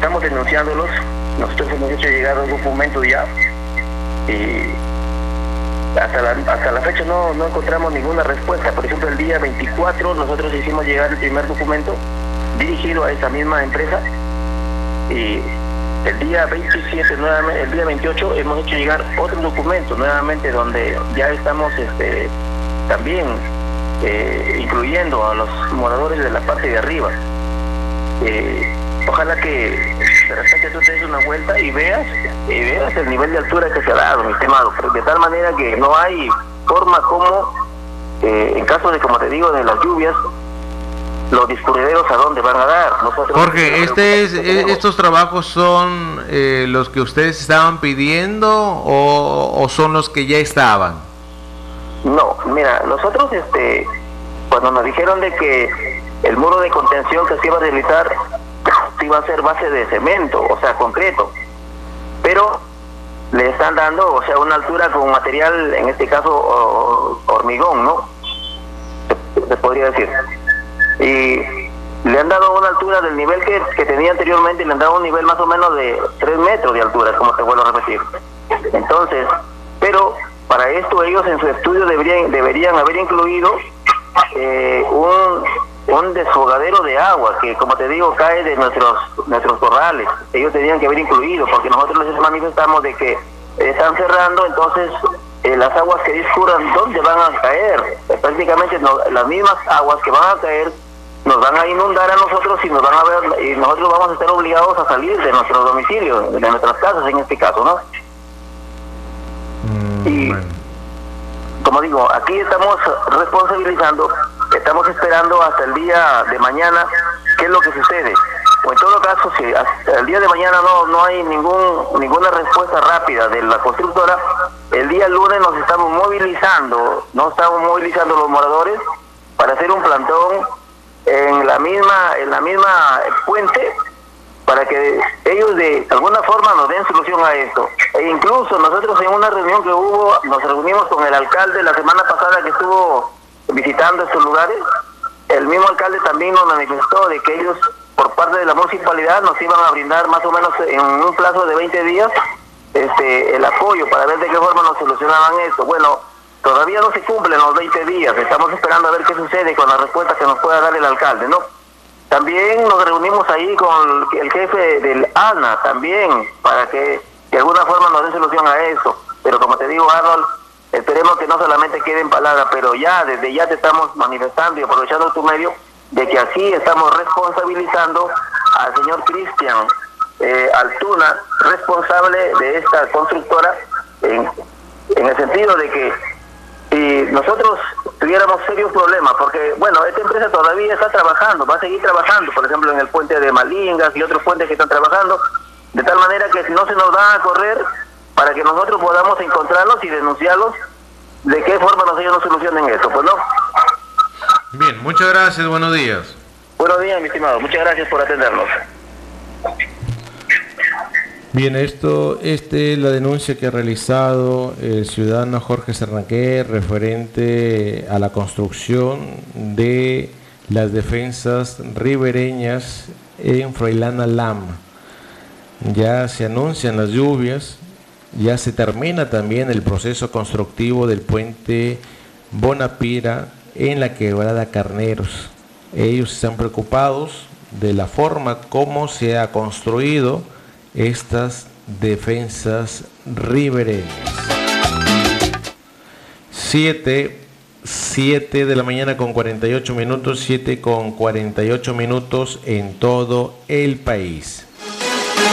estamos denunciándolos. Nosotros hemos hecho llegar los documentos ya y hasta la fecha no encontramos ninguna respuesta. Por ejemplo, el día 24 nosotros hicimos llegar el primer documento dirigido a esa misma empresa y el día 27, nuevamente, el día 28 hemos hecho llegar otro documento nuevamente donde ya estamos también incluyendo a los moradores de la parte de arriba. Ojalá que de repente tú te des una vuelta y veas el nivel de altura que se ha dado, mi estimado, de tal manera que no hay forma como, en caso de, como te digo, de las lluvias, los discurrideros a dónde van a dar. Nosotros, Jorge, ¿estos trabajos son los que ustedes estaban pidiendo o son los que ya estaban? No, mira, nosotros cuando nos dijeron de que el muro de contención que se iba a realizar se iba a hacer base de cemento, o sea, concreto, pero le están dando, o sea, una altura con material, en este caso hormigón, ¿no? Se podría decir. Y le han dado una altura del nivel que tenía anteriormente, y le han dado un nivel más o menos de 3 metros de altura, como te vuelvo a repetir. Entonces, pero para esto ellos en su estudio deberían haber incluido un desfogadero de agua que, como te digo, cae de nuestros corrales. Ellos tenían que haber incluido, porque nosotros les manifestamos de que están cerrando, entonces las aguas que discurran, ¿dónde van a caer? Prácticamente las mismas aguas que van a caer nos van a inundar a nosotros y nos van a ver, y nosotros vamos a estar obligados a salir de nuestro domicilio, de nuestras casas en este caso, ¿no? Y como digo, aquí estamos responsabilizando, estamos esperando hasta el día de mañana qué es lo que sucede. O en todo caso, si hasta el día de mañana no hay ninguna respuesta rápida de la constructora, el día lunes nos estamos movilizando los moradores para hacer un plantón en la misma puente, para que ellos de alguna forma nos den solución a esto. E incluso nosotros en una reunión que hubo, nos reunimos con el alcalde la semana pasada que estuvo visitando estos lugares. El mismo alcalde también nos manifestó de que ellos, por parte de la municipalidad, nos iban a brindar más o menos en un plazo de 20 días el apoyo para ver de qué forma nos solucionaban esto. Bueno, todavía no se cumplen los 20 días, estamos esperando a ver qué sucede con la respuesta que nos pueda dar el alcalde, ¿no? También nos reunimos ahí con el jefe del ANA también, para que de alguna forma nos den solución a eso. Pero como te digo, Arnold, esperemos que no solamente quede en palabras, pero desde ya te estamos manifestando y aprovechando tu medio, de que aquí estamos responsabilizando al señor Cristian Altuna, responsable de esta constructora, en el sentido de que si nosotros tuviéramos serios problemas, porque bueno, esta empresa todavía está trabajando, va a seguir trabajando, por ejemplo en el puente de Malingas y otros puentes que están trabajando, de tal manera que no se nos va a correr para que nosotros podamos encontrarlos y denunciarlos, de qué forma ellos nos solucionen eso, pues no. Bien, muchas gracias, buenos días. Buenos días, mi estimado, muchas gracias por atendernos. Bien, la denuncia que ha realizado el ciudadano Jorge Sernaqué referente a la construcción de las defensas ribereñas en Froilán Lama. Ya se anuncian las lluvias, ya se termina también el proceso constructivo del puente Bonapira en la quebrada Carneros. Ellos están preocupados de la forma como se ha construido estas defensas ribereñas. 7 de la mañana con 48 minutos, 7 con 48 minutos en todo el país.